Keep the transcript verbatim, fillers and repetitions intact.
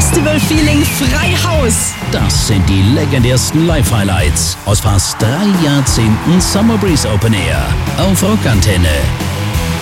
Festival-Feeling frei Haus. Das sind die legendärsten Live-Highlights aus fast drei Jahrzehnten Summer Breeze Open Air auf Rockantenne.